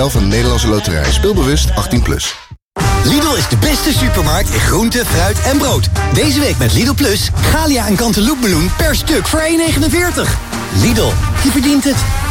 van de Nederlandse Loterij. Speelbewust 18+. Lidl is de beste supermarkt in groente, fruit en brood. Deze week met Lidl Plus, Galia en Cantaloupe meloen per stuk voor 1,49. Lidl, je verdient het.